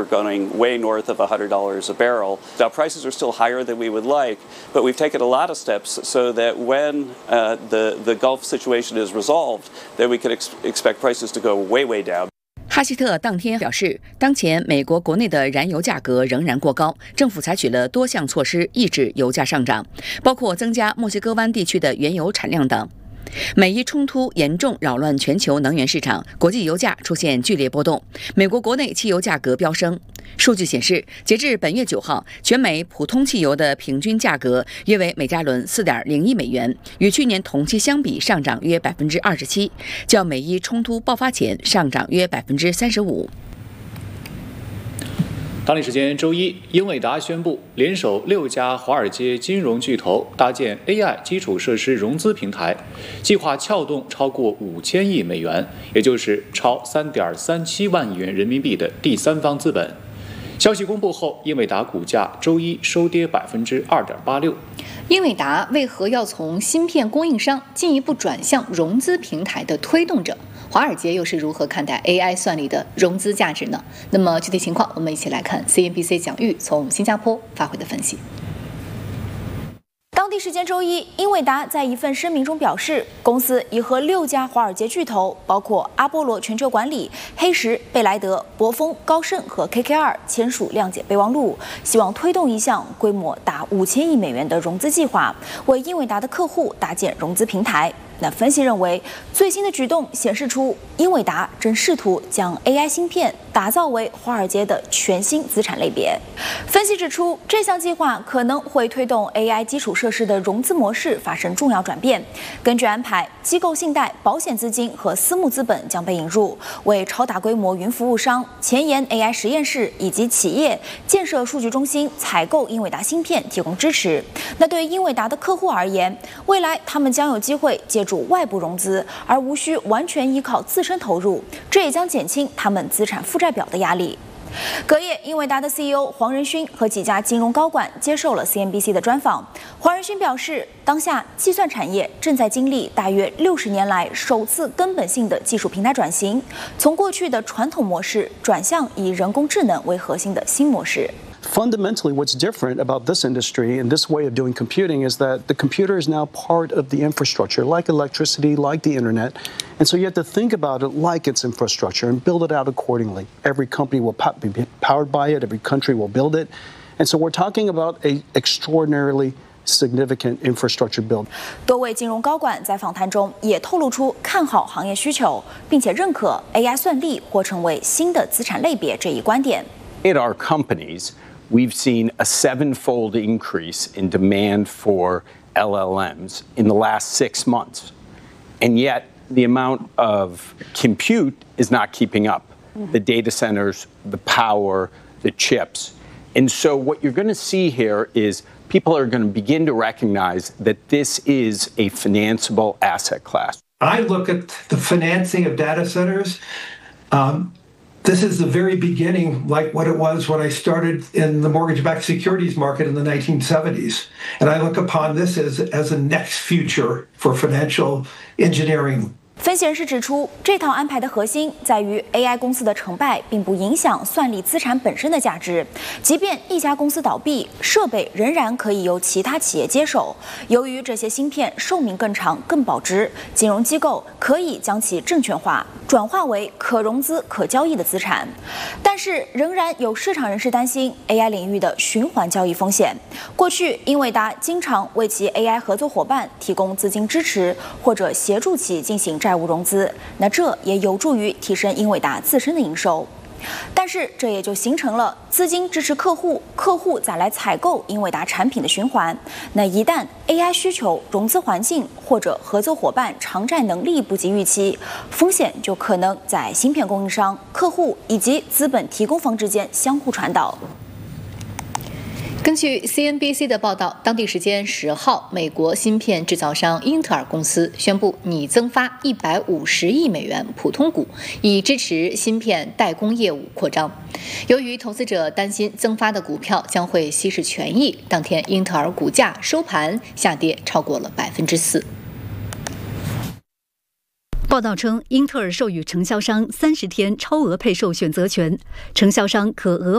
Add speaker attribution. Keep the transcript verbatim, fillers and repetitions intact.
Speaker 1: going way north of one hundred dollars a barrel. Now, prices are still higher than we would like, but we've taken a lot of steps so that when uh, the, the Gulf situation is resolved, that we can ex- expect prices to go way, way down.
Speaker 2: 哈希特当天表示，当前美国国内的燃油价格仍然过高，政府采取了多项措施抑制油价上涨，包括增加墨西哥湾地区的原油产量等。美伊冲突严重扰乱全球能源市场，国际油价出现剧烈波动，美国国内汽油价格飙升。数据显示，截至本月九号，全美普通汽油的平均价格约为每加仑四点零一美元，与去年同期相比上涨约百分之二十七，较美伊冲突爆发前上涨约百分之三十五。
Speaker 3: 当地时间周一，英伟达宣布联手六家华尔街金融巨头搭建 A I 基础设施融资平台，计划撬动超过五千亿美元，也就是超三点三七万亿元人民币的第三方资本。消息公布后，英伟达股价周一收跌百分之二点八六。
Speaker 4: 英伟达为何要从芯片供应商进一步转向融资平台的推动者？华尔街又是如何看待 A I 算力的融资价值呢？那么具体情况，我们一起来看 C N B C 蒋玉从新加坡发回的分析。当地时间周一，英伟达在一份声明中表示，公司已和六家华尔街巨头，包括阿波罗全球管理、黑石、贝莱德、博丰、高盛和 K K R 签署谅解备忘录，希望推动一项规模达五千亿美元的融资计划，为英伟达的客户搭建融资平台。那分析认为，最新的举动显示出英伟达正试图将 A I 芯片打造为华尔街的全新资产类别。分析指出，这项计划可能会推动 A I 基础设施的融资模式发生重要转变。根据安排，机构信贷、保险资金和私募资本将被引入，为超大规模云服务商、前沿 A I 实验室以及企业建设数据中心采购英伟达芯片提供支持。那对英伟达的客户而言，未来他们将有机会借助外部融资，而无需完全依靠自身投入，这也将减轻他们资产负债表的压力。隔夜，英伟达的 C E O 黄仁勋和几家金融高管接受了 C N B C 的专访。黄仁勋表示，当下计算产业正在经历大约六十年来首次根本性的技术平台转型，从过去的传统模式转向以人工智能为核心的新模式。
Speaker 5: Fundamentally, what's different about this industry and this way of doing computing is that the computer is now part of the infrastructure, like electricity, like the internet. And so you have to think about it like its infrastructure and build it out accordingly. Every company will be powered by it. Every country will build it. And so we're talking about an extraordinarily significant infrastructure build.
Speaker 4: 多位金融高管在访谈中也透露出看好行业需求，并且认可 A I 算力或成为新的资产类别这一观点。
Speaker 6: At our companies, we've seen a seven-fold increase in demand for L L Ms in the last six months. And yet, the amount of compute is not keeping up. Mm-hmm. The data centers, the power, the chips. And so what you're going to see here is people are going to begin to recognize that this is a financeable asset class.
Speaker 7: I look at the financing of data centers. Um, This is the very beginning, like what it was when I started in the mortgage-backed securities market in the nineteen seventies. And I look upon this as, as a next future for financial engineering.
Speaker 4: 分析人士指出，这套安排的核心在于 A I 公司的成败并不影响算力资产本身的价值。即便一家公司倒闭，设备仍然可以由其他企业接手。由于这些芯片寿命更长、更保值，金融机构可以将其证券化，转化为可融资、可交易的资产。但是，仍然有市场人士担心 A I 领域的循环交易风险。过去，英伟达经常为其 A I 合作伙伴提供资金支持，或者协助其进行债务融资，那这也有助于提升英伟达自身的营收。但是这也就形成了资金支持客户，客户再来采购英伟达产品的循环。那一旦 A I 需求、融资环境或者合作伙伴偿债能力不及预期，风险就可能在芯片供应商、客户以及资本提供方之间相互传导。根据 C N B C 的报道，当地时间十号，美国芯片制造商英特尔公司宣布拟增发一百五十亿美元普通股，以支持芯片代工业务扩张。由于投资者担心增发的股票将会稀释权益，当天英特尔股价收盘下跌超过了百分之四。
Speaker 8: 报道称，英特尔授予承销商三十天超额配售选择权，承销商可额